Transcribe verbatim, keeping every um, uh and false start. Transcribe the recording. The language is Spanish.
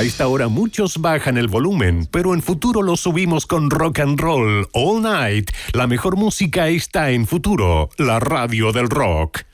A esta hora muchos bajan el volumen, pero en Futuro lo subimos con rock and roll all night. La mejor música está en Futuro, la radio del rock.